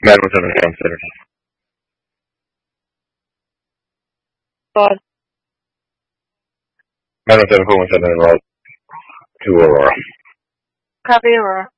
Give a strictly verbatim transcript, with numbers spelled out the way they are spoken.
Mademoiselle is considered. God. Mademoiselle Pullman said enrolled to Aurora. Copy, Aurora.